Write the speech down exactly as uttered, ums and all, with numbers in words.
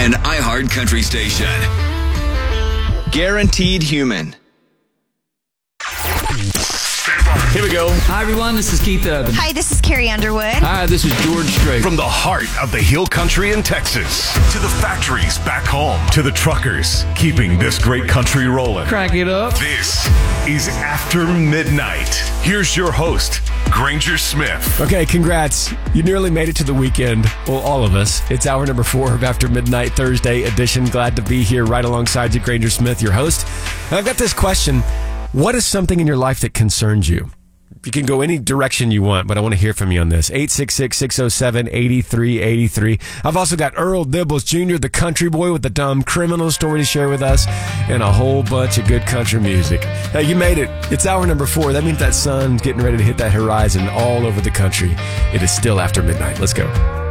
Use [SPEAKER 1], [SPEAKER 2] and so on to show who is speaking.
[SPEAKER 1] an iHeart country station. Guaranteed Human.
[SPEAKER 2] Here we go.
[SPEAKER 3] Hi, everyone. This is Keith Urban.
[SPEAKER 4] Hi, this is Carrie Underwood.
[SPEAKER 3] Hi, this is George Strait.
[SPEAKER 2] From the heart of the Hill Country in Texas to the factories back home to the truckers keeping this great country rolling.
[SPEAKER 3] Crank it up.
[SPEAKER 2] This is After Midnight. Here's your host, Granger Smith.
[SPEAKER 5] Okay, congrats. You nearly made it to the weekend. Well, all of us. It's hour number four of After Midnight Thursday edition. Glad to be here right alongside you, Granger Smith, your host. And I've got this question. What is something in your life that concerns you? You can go any direction you want, but I want to hear from you on this. eight six six, six oh seven, eight three eight three. I've also got Earl Dibbles Junior, the country boy with the dumb criminal story to share with us, and a whole bunch of good country music. Hey, you made it. It's hour number four. That means that sun's getting ready to hit that horizon all over the country. It is still after midnight. Let's go.